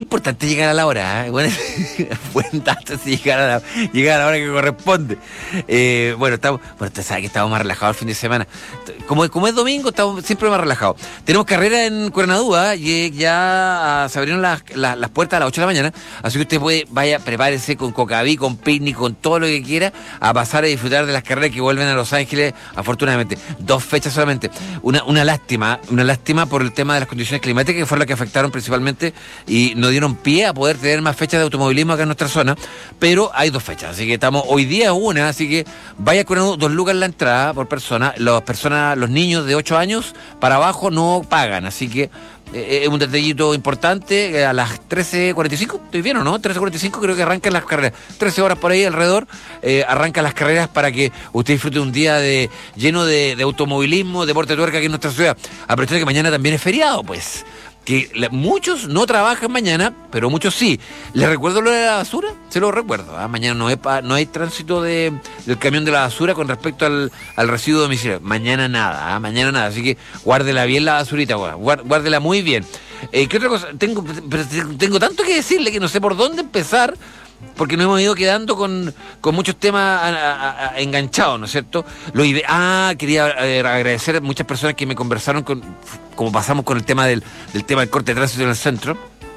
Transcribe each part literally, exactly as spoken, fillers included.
importante llegar a la hora, ¿eh? Bueno, buen dato si llegar a la, llegar a la hora que corresponde. Eh, bueno, estamos, bueno, usted sabe que estamos más relajados el fin de semana. Como, como es domingo, estamos siempre más relajados. Tenemos carrera en Cuernadúa, y ya se abrieron las, las, las puertas a las ocho de la mañana, así que usted puede, vaya, prepárese con cocaví, con picnic, con todo lo que quiera, a pasar a disfrutar de las carreras que vuelven a Los Ángeles, afortunadamente. Dos fechas solamente. Una, una lástima, una lástima por el tema de las condiciones climáticas, que fueron las que afectaron principalmente y no dieron pie a poder tener más fechas de automovilismo acá en nuestra zona, pero hay dos fechas, así que estamos, hoy día es una, así que vaya con dos lucas la entrada por persona, las personas, los niños de ocho años para abajo no pagan, así que eh, es un detallito importante. eh, a las trece cuarenta y cinco, ¿estoy bien o no? trece cuarenta y cinco creo que arrancan las carreras, trece horas por ahí alrededor, eh, arrancan las carreras para que usted disfrute un día de lleno de, de automovilismo, deporte de tuerca aquí en nuestra ciudad, aprovechando que mañana también es feriado, pues. Que la, muchos no trabajan mañana, pero muchos sí. ¿Les recuerdo lo de la basura? Se lo recuerdo. ¿ah? Mañana no hay, pa, no hay tránsito de, del camión de la basura con respecto al, al residuo domiciliario. Mañana nada, ¿ah? mañana nada. Así que guárdela bien la basurita, guárdela muy bien. Eh, ¿Qué otra cosa? Tengo, tengo tanto que decirle que no sé por dónde empezar, porque nos hemos ido quedando con, con muchos temas a, a, a, enganchados, ¿no es cierto? Lo ide- ah, quería eh, agradecer a muchas personas que me conversaron con, como pasamos con el tema del, del tema del corte de tránsito en el centro.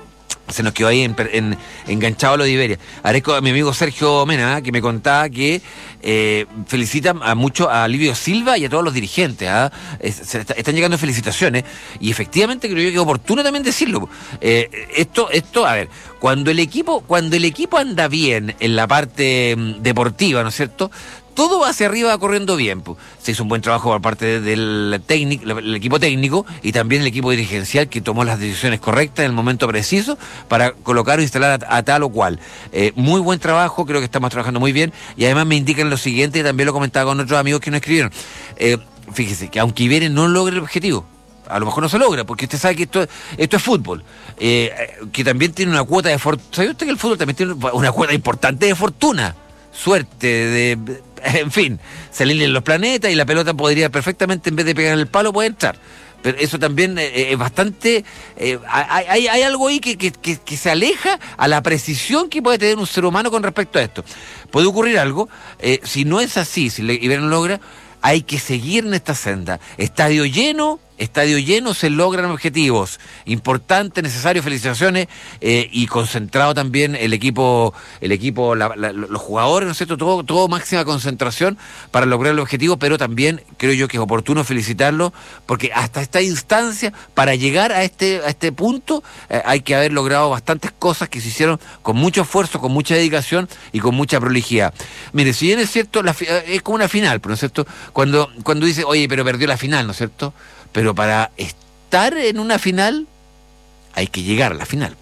Se nos quedó ahí en, en, enganchado lo de Iberia. Agradezco a mi amigo Sergio Mena, que me contaba que eh, felicita a mucho a Livio Silva y a todos los dirigentes. ¿eh? Es, se está, están llegando felicitaciones y efectivamente creo yo que es oportuno también decirlo. Eh, esto, esto, a ver, cuando el equipo, cuando el equipo anda bien en la parte deportiva, ¿no es cierto?, todo va hacia arriba corriendo bien. Se hizo un buen trabajo por parte del técnico, el equipo técnico y también el equipo dirigencial, que tomó las decisiones correctas en el momento preciso para colocar o instalar a, a tal o cual. Eh, muy buen trabajo, creo que estamos trabajando muy bien y además me indican lo siguiente, y también lo comentaba con otros amigos que nos escribieron. Eh, fíjese que aunque Iberia no logre el objetivo, a lo mejor no se logra, porque usted sabe que esto, esto es fútbol, eh, que también tiene una cuota de fortuna. ¿Sabe usted que el fútbol también tiene una cuota importante de fortuna? Suerte, de... En fin, se alinean los planetas y la pelota podría perfectamente, en vez de pegar en el palo, puede entrar. Pero eso también eh, es bastante... Eh, hay, hay, hay algo ahí que, que, que, que se aleja a la precisión que puede tener un ser humano con respecto a esto. Puede ocurrir algo, eh, si no es así, si Iberia no logra, hay que seguir en esta senda. Estadio lleno... Estadio lleno, se logran objetivos importantes, necesarios, felicitaciones, eh, y concentrado también el equipo, el equipo, la, la, los jugadores, ¿no es cierto? Todo, todo máxima concentración para lograr el objetivo, pero también creo yo que es oportuno felicitarlo, porque hasta esta instancia, para llegar a este, a este punto, eh, hay que haber logrado bastantes cosas que se hicieron con mucho esfuerzo, con mucha dedicación y con mucha prolijidad. Mire, si bien es cierto, la, es como una final, ¿no es cierto? Cuando, cuando dice, oye, pero perdió la final, ¿no es cierto? Pero para estar en una final hay que llegar a la final.